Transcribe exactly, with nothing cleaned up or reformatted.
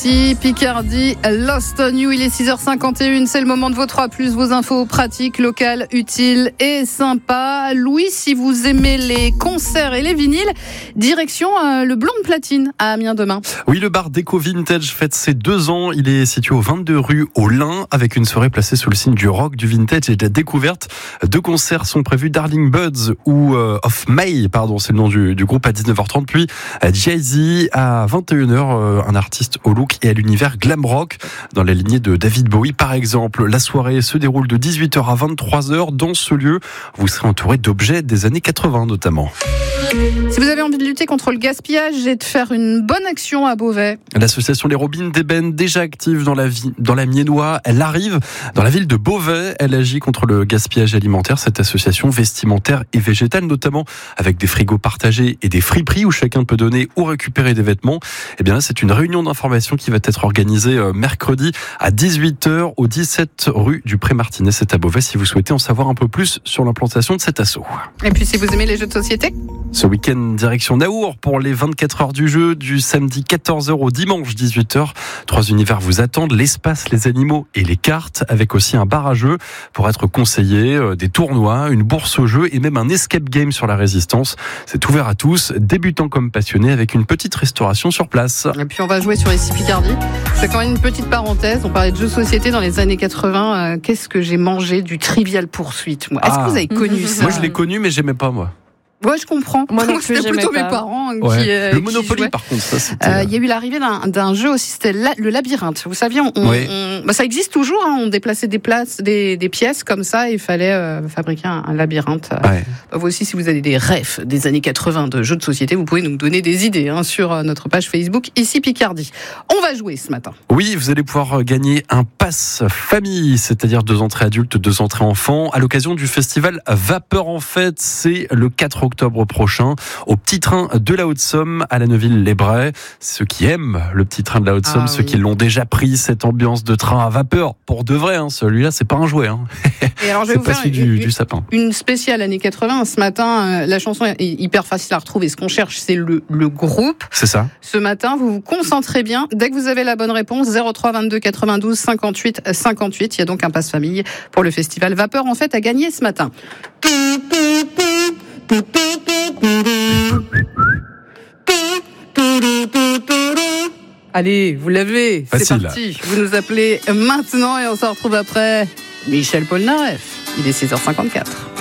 Si Picardie, Lost on You, il est six heures cinquante et une, c'est le moment de vos trois plus, vos infos pratiques, locales, utiles et sympas. Louis, si vous aimez les concerts et les vinyles, direction euh, le Blonde Platine à Amiens demain. Oui, le bar Déco Vintage fête ses deux ans. Il est situé au vingt-deux rue au Lin, avec une soirée placée sous le signe du rock, du vintage et de la découverte. Deux concerts sont prévus, Darling Buds ou euh, Of May, pardon, c'est le nom du, du groupe à dix-neuf heures trente, puis Jay-Z à vingt et une heures, euh, un artiste au look et à l'univers glam rock, dans la lignée de David Bowie par exemple. La soirée se déroule de dix-huit heures à vingt-trois heures. Dans ce lieu, vous serez entouré d'objets des années quatre-vingts notamment. Si vous avez envie de lutter contre le gaspillage et de faire une bonne action à Beauvais, l'association Les Robines d'Ébène, déjà active dans la, vie, dans la Miennois, elle arrive dans la ville de Beauvais. Elle agit contre le gaspillage alimentaire, cette association vestimentaire et végétale, notamment avec des frigos partagés et des friperies où chacun peut donner ou récupérer des vêtements. Eh bien là, c'est une réunion d'information qui va être organisée mercredi à dix-huit heures au dix-sept rue du Pré-Martinet. C'est à Beauvais si vous souhaitez en savoir un peu plus sur l'implantation de cet asso. Et puis si vous aimez les jeux de société, ce week-end, direction Naour pour les vingt-quatre heures du jeu, du samedi quatorze heures au dimanche dix-huit heures. Trois univers vous attendent, l'espace, les animaux et les cartes, avec aussi un bar à jeux pour être conseillé, des tournois, une bourse aux jeux et même un escape game sur la résistance. C'est ouvert à tous, débutants comme passionnés, avec une petite restauration sur place. Et puis on va jouer sur Ici Picardie. C'est quand même une petite parenthèse. On parlait de jeux de société dans les années quatre-vingts. Euh, qu'est-ce que j'ai mangé du Trivial Poursuite, moi. Est-ce ah. que vous avez connu ça? Moi, je l'ai connu, mais j'aimais pas, moi. Ouais, je comprends. Moi non plus, c'était plutôt pas. mes parents ouais. qui. Euh, le qui Monopoly, jouaient. par contre, ça c'était. Il euh, y a eu l'arrivée d'un, d'un jeu aussi, c'était la, le labyrinthe. Vous saviez, on, oui. on, bah ça existe toujours. Hein, on déplaçait des places, des, des pièces comme ça. Et il fallait euh, fabriquer un, un labyrinthe. Ouais. Bah, vous aussi, si vous avez des rêves des années quatre-vingts de jeux de société, vous pouvez nous donner des idées hein, sur notre page Facebook Ici Picardie. On va jouer ce matin. Oui, vous allez pouvoir gagner un pass famille, c'est-à-dire deux entrées adultes, deux entrées enfants, à l'occasion du festival Vapeur en Fête. C'est le quatre octobre prochain. Au petit train de la Haute-Somme à la Neuville-les-Brais. Ceux qui aiment le petit train de la Haute-Somme, ah, ceux oui. qui l'ont déjà pris, cette ambiance de train à vapeur, pour de vrai, hein, celui-là, c'est pas un jouet. Hein. Et alors, je vais c'est vous pas faire celui une, du, du sapin. Une spéciale années quatre-vingts. Ce matin, la chanson est hyper facile à retrouver. Ce qu'on cherche, c'est le, le groupe. C'est ça. Ce matin, vous vous concentrez bien. Dès que vous avez la bonne réponse, zéro trois vingt-deux quatre-vingt-douze cinquante-huit cinquante-huit. Il y a donc un pass famille pour le festival Vapeur en Fête à gagner ce matin. Allez, vous l'avez, c'est Facile. parti. Vous nous appelez maintenant et on se retrouve après Michel Polnareff. Il est six heures cinquante-quatre.